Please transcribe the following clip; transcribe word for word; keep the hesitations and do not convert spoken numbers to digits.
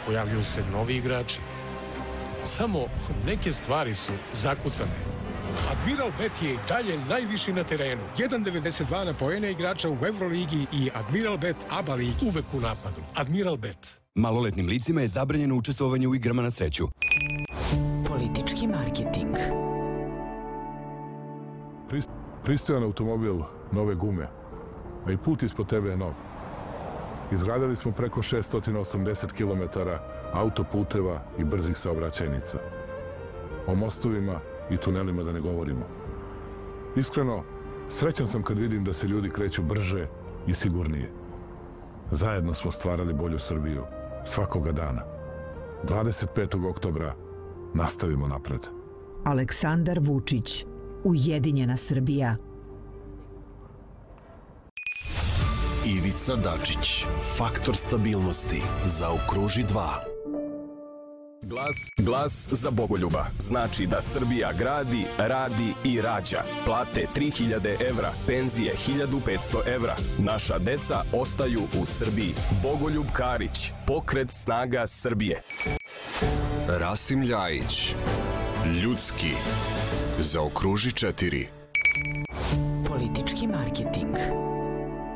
pojavljuju se novi igrači. Samo neke stvari su zakucane. Admiral Bet je i dalje najviši na terenu. jedan zarez devedeset dva na poene igrača u Evroligi i Admiral Bet A B A ligi. Uvek u napadu. Admiral Bet. Maloletnim licima je zabranjeno učestvovanje u igrama na sreću. Politički marketing. Pristojan automobil, nove gume, a i put ispod tebe je nov. Izgradili smo preko šesto osamdeset kilometara autoputeva i brzih saobraćajnica. O mostovima i tunelima da ne govorimo. Iskreno, srećan sam kad vidim da se ljudi kreću brže i sigurnije. Zajedno smo stvarali bolju Srbiju, svakoga dana. dvadeset petog oktobra nastavimo napred. Aleksandar Vučić, Ujedinjena Srbija. Ivica Dačić, faktor stabilnosti, zaokruži dva. Glas, glas za Bogoljuba. Znači da Srbija gradi, radi i rađa. Plate tri hiljade evra, penzije hiljadu petsto evra. Naša deca ostaju u Srbiji. Bogoljub Karić, pokret snaga Srbije. Rasim Ljajić, ljudski, zaokruži četiri. Politički marketing.